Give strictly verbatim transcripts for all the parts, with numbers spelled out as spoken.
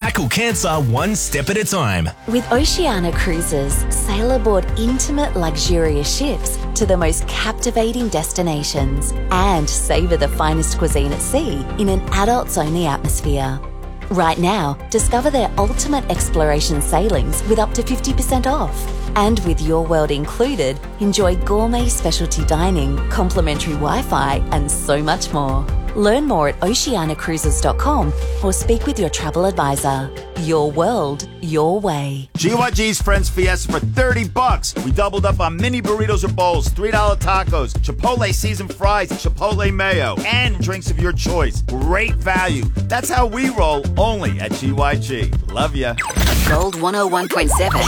Tackle cancer one step at a time. With Oceania Cruises, sail aboard intimate, luxurious ships to the most captivating destinations and savour the finest cuisine at sea in an adults-only atmosphere. Right now, discover their ultimate exploration sailings with up to fifty percent off. And with Your World included, enjoy gourmet specialty dining, complimentary Wi-Fi and so much more. Learn more at oceania cruises dot com or speak with your travel advisor. Your world, your way. G Y G's Friends Fiesta for thirty bucks. We doubled up on mini burritos or bowls, three dollar tacos, Chipotle seasoned fries, Chipotle mayo, and drinks of your choice. Great value. That's how we roll, only at G Y G. Love ya. Gold one oh one point seven.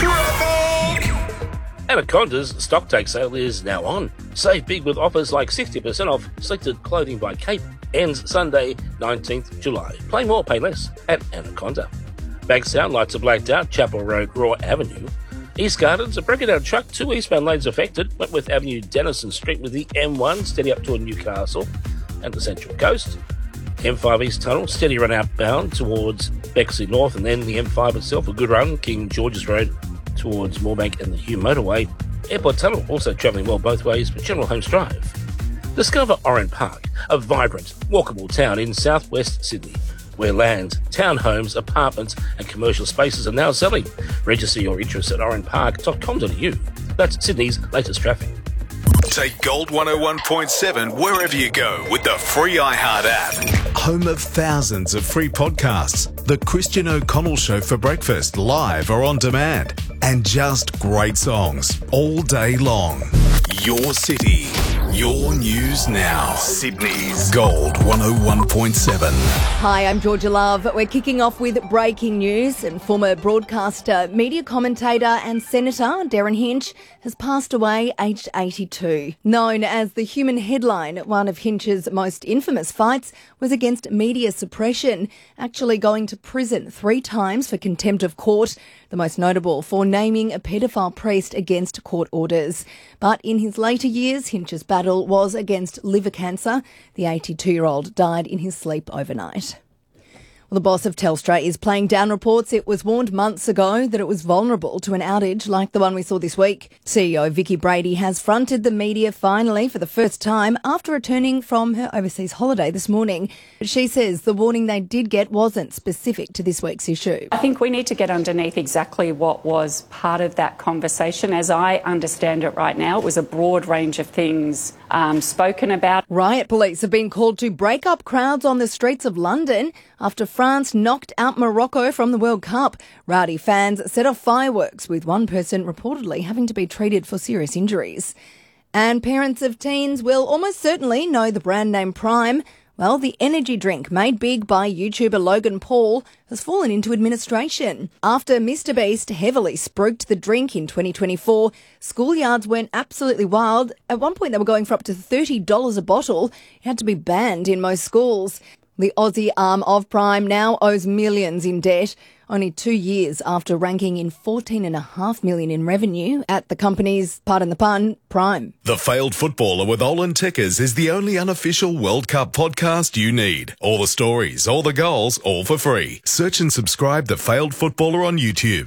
Anaconda's stock take sale is now on. Save big with offers like sixty percent off selected clothing by Cape. Ends Sunday, nineteenth July. Play more, pay less at Anaconda. Bankstown lights are blacked out, Chapel Road, Raw Avenue. East Gardens, a breaking down truck, two eastbound lanes affected. Wentworth Avenue, Denison Street with the M one, steady up toward Newcastle and the Central Coast. M five East Tunnel, steady run outbound towards Bexley North, and then the M five itself, a good run, King George's Road towards Moorebank and the Hume Motorway. Airport Tunnel also travelling well both ways for General Holmes Drive. Discover Oran Park, a vibrant, walkable town in southwest Sydney, where land, townhomes, apartments and commercial spaces are now selling. Register your interest at oran park dot com dot a u. That's Sydney's latest traffic. Take Gold one oh one point seven wherever you go with the free iHeart app. Home of thousands of free podcasts. The Christian O'Connell Show for breakfast, live or on demand. And just great songs all day long. Your city. Your news now. Sydney's Gold one oh one point seven. Hi, I'm Georgia Love. We're kicking off with breaking news, and former broadcaster, media commentator and Senator Darren Hinch has passed away aged eighty-two. Known as the human headline, one of Hinch's most infamous fights was against media suppression, actually going to prison three times for contempt of court, the most notable for naming a paedophile priest against court orders. But in his later years, Hinch's battle was against liver cancer. The eighty-two-year-old died in his sleep overnight. Well, the boss of Telstra is playing down reports it was warned months ago that it was vulnerable to an outage like the one we saw this week. C E O Vicky Brady has fronted the media finally for the first time after returning from her overseas holiday this morning. But she says the warning they did get wasn't specific to this week's issue. I think we need to get underneath exactly what was part of that conversation. As I understand it right now, it was a broad range of things um, spoken about. Riot police have been called to break up crowds on the streets of London after France knocked out Morocco from the World Cup. Rowdy fans set off fireworks, with one person reportedly having to be treated for serious injuries. And parents of teens will almost certainly know the brand name Prime. Well, the energy drink made big by YouTuber Logan Paul has fallen into administration. After Mister Beast heavily spruiked the drink in twenty twenty-four, schoolyards went absolutely wild. At one point, they were going for up to thirty dollars a bottle. It had to be banned in most schools. The Aussie arm of Prime now owes millions in debt, only two years after ranking in fourteen point five million dollars in revenue at the company's, pardon the pun, Prime. The Failed Footballer with Olin Tickers is the only unofficial World Cup podcast you need. All the stories, all the goals, all for free. Search and subscribe The Failed Footballer on YouTube.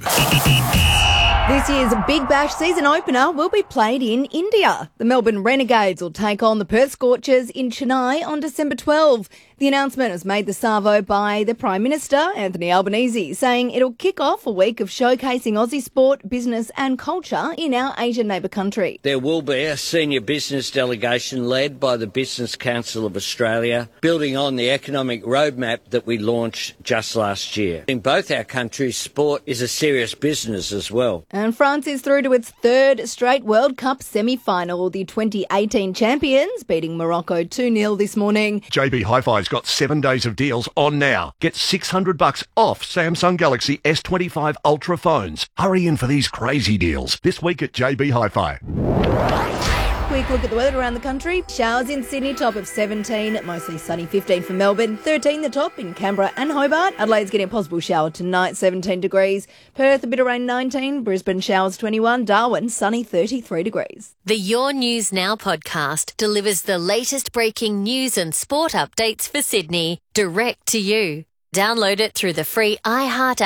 This year's Big Bash season opener will be played in India. The Melbourne Renegades will take on the Perth Scorchers in Chennai on December twelfth. The announcement was made this Savo by the Prime Minister, Anthony Albanese, saying it'll kick off a week of showcasing Aussie sport, business and culture in our Asian neighbour country. There will be a senior business delegation led by the Business Council of Australia, building on the economic roadmap that we launched just last year. In both our countries, sport is a serious business as well. And France is through to its third straight World Cup semi-final. The twenty eighteen champions beating Morocco two nil this morning. J B Hi-Fi's got seven days of deals on now. Get six hundred bucks off Samsung Galaxy S twenty-five Ultra phones. Hurry in for these crazy deals this week at J B Hi-Fi. Quick look at the weather around the country. Showers in Sydney, top of seventeen, mostly sunny fifteen for Melbourne, thirteen the top in Canberra and Hobart. Adelaide's getting a possible shower tonight, seventeen degrees. Perth, a bit of rain, nineteen. Brisbane, showers, twenty-one. Darwin, sunny, thirty-three degrees. The Your News Now podcast delivers the latest breaking news and sport updates for Sydney, direct to you. Download it through the free iHeart app.